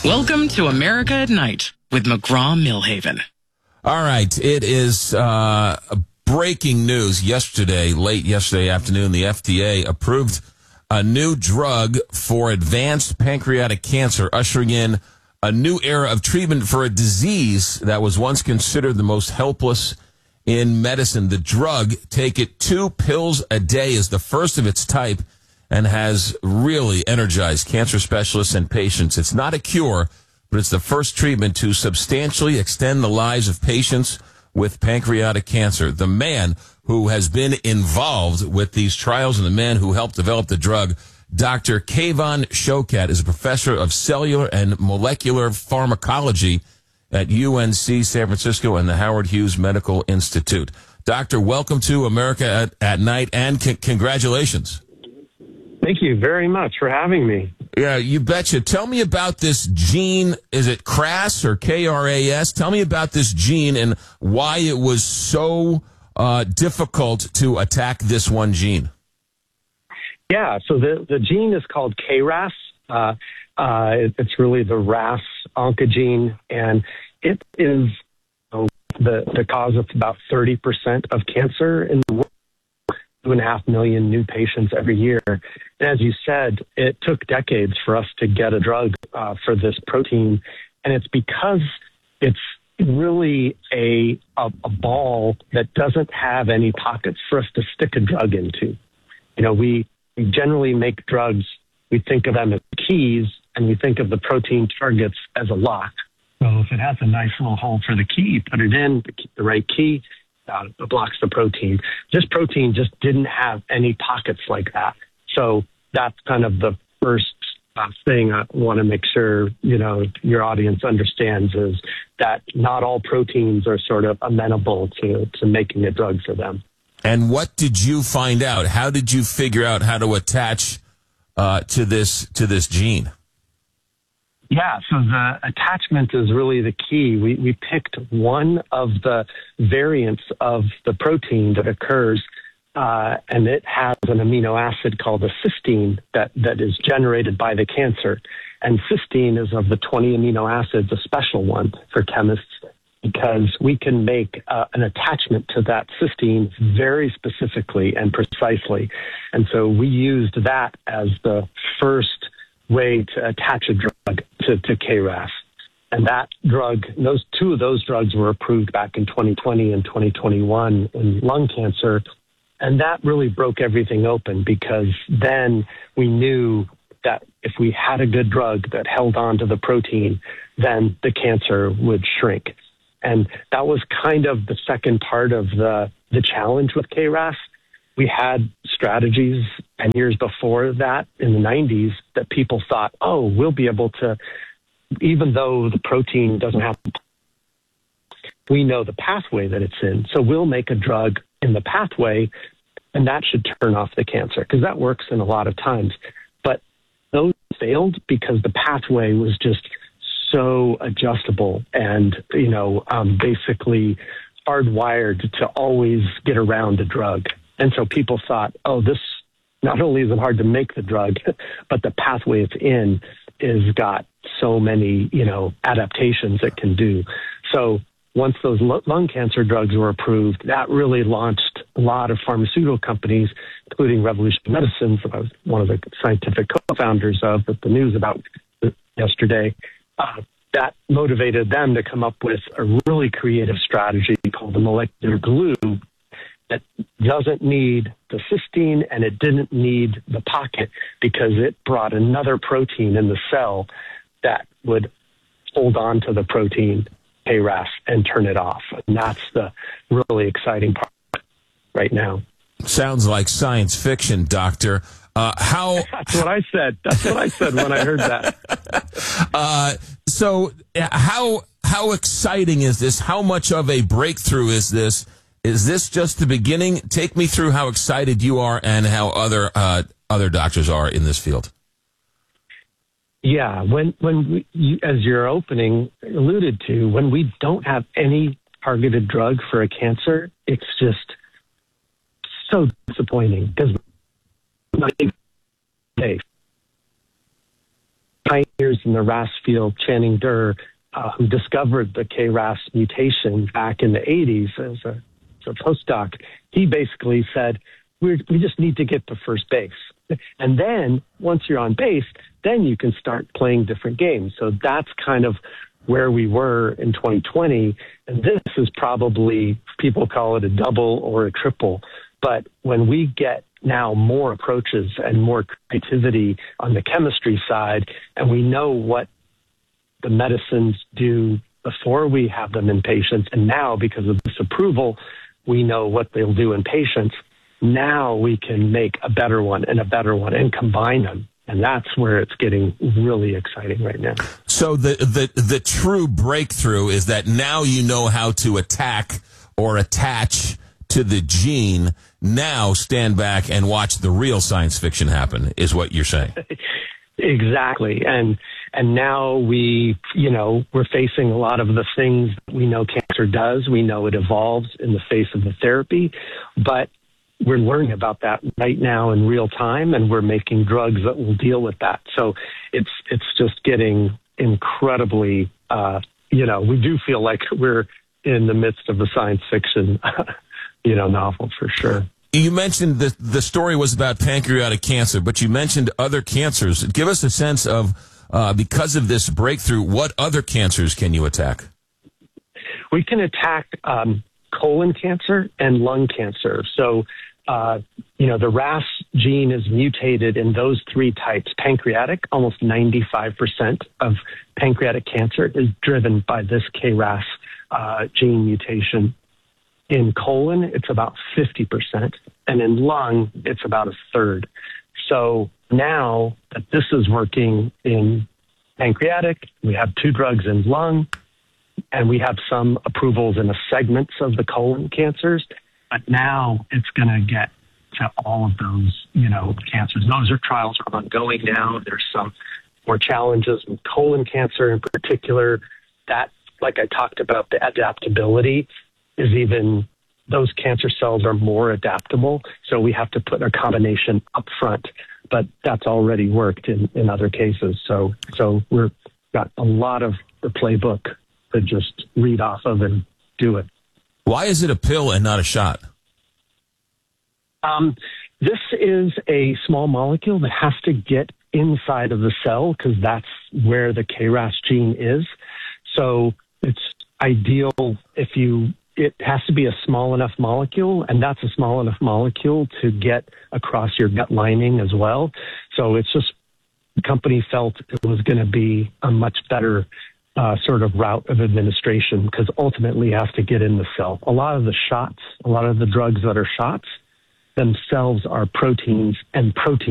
Welcome to America at Night with McGraw-Millhaven. All right, it is breaking news. Late yesterday afternoon, the FDA approved a new drug for advanced pancreatic cancer, ushering in a new era of treatment for a disease that was once considered the most helpless in medicine. The drug, take it 2 pills a day, is the first of its type and has really energized cancer specialists and patients. It's not a cure, but it's the first treatment to substantially extend the lives of patients with pancreatic cancer. The man who has been involved with these trials and the man who helped develop the drug, Dr. Keyvan Shokat, is a professor of cellular and molecular pharmacology at UNC San Francisco and the Howard Hughes Medical Institute. Doctor, welcome to America at Night, and congratulations. Thank you very much for having me. Yeah, you betcha. Tell me about this gene. Is it KRAS or KRAS? Tell me about this gene and why it was so difficult to attack this one gene. Yeah, so the gene is called KRAS. It's really the RAS oncogene, and it is the cause of about 30% of cancer in the world. 2.5 million new patients every year. And as you said, it took decades for us to get a drug for this protein. And it's because it's really a ball that doesn't have any pockets for us to stick a drug into. You know, we generally make drugs, we think of them as keys, and we think of the protein targets as a lock. So if it has a nice little hole for the key, put it in, the right key, it blocks the protein. This protein just didn't have any pockets like that. So that's kind of the first thing I want to make sure, your audience understands, is that not all proteins are sort of amenable to making a drug for them. And what did you find out? How did you figure out how to attach to this gene? Yeah, so the attachment is really the key. We picked one of the variants of the protein that occurs, and it has an amino acid called a cysteine that is generated by the cancer. And cysteine is, of the 20 amino acids, a special one for chemists, because we can make an attachment to that cysteine very specifically and precisely. And so we used that as the first way to attach a drug to KRAS. And that drug, two of those drugs were approved back in 2020 and 2021 in lung cancer. And that really broke everything open, because then we knew that if we had a good drug that held on to the protein, then the cancer would shrink. And that was kind of the second part of the challenge with KRAS. We had strategies 10 years before that in the 90s that people thought, we'll be able to, even though the protein doesn't have, we know the pathway that it's in. So we'll make a drug in the pathway, and that should turn off the cancer, because that works in a lot of times. But those failed because the pathway was just so adjustable and, basically hardwired to always get around a drug. And so people thought, this not only is it hard to make the drug, but the pathway it's in is got so many, adaptations it can do. So once those lung cancer drugs were approved, that really launched a lot of pharmaceutical companies, including Revolution Medicines, that I was one of the scientific co-founders of, that the news about yesterday. That motivated them to come up with a really creative strategy called the molecular glue that doesn't need the cysteine and it didn't need the pocket, because it brought another protein in the cell that would hold on to the protein KRAS and turn it off. And that's the really exciting part right now. Sounds like science fiction, Doctor. That's what I said. That's what I said when I heard that. So how exciting is this? How much of a breakthrough is this? Is this just the beginning? Take me through how excited you are and how other doctors are in this field. Yeah, when as your opening alluded to, when we don't have any targeted drug for a cancer, it's just so disappointing, because not safe. pioneers in the RAS field, Channing Durr, who discovered the KRAS mutation back in the 80s as a postdoc, he basically said, we just need to get to first base. And then once you're on base, then you can start playing different games. So that's kind of where we were in 2020. And this is probably, people call it a double or a triple. But when we get now more approaches and more creativity on the chemistry side, and we know what the medicines do before we have them in patients, and now because of this approval, we know what they'll do in patients. Now we can make a better one and combine them. And that's where it's getting really exciting right now. So the true breakthrough is that now you know how to attack or attach to the gene. Now stand back and watch the real science fiction happen, is what you're saying. Exactly. And now we're facing a lot of the things that we know cancer does. We know it evolves in the face of the therapy, but we're learning about that right now in real time, and we're making drugs that will deal with that. So it's just getting incredibly, we do feel like we're in the midst of a science fiction, novel for sure. You mentioned the story was about pancreatic cancer, but you mentioned other cancers. Give us a sense of, because of this breakthrough, what other cancers can you attack? We can attack colon cancer and lung cancer. So, the RAS gene is mutated in those three types. Pancreatic, almost 95% of pancreatic cancer is driven by this KRAS gene mutation. In colon, it's about 50%, and in lung, it's about a third. So now that this is working in pancreatic, we have 2 drugs in lung, and we have some approvals in the segments of the colon cancers. But now it's going to get to all of those, cancers. Those trials are ongoing now. There's some more challenges with colon cancer in particular. That, like I talked about, the adaptability is even, those cancer cells are more adaptable. So we have to put a combination up front, but that's already worked in other cases. So we've got a lot of the playbook to just read off of and do it. Why is it a pill and not a shot? This is a small molecule that has to get inside of the cell because that's where the KRAS gene is. So it's ideal it has to be a small enough molecule, and that's a small enough molecule to get across your gut lining as well. So it's just, the company felt it was going to be a much better sort of route of administration because ultimately it has to get in the cell. A lot of the drugs that are shots themselves are proteins, and proteins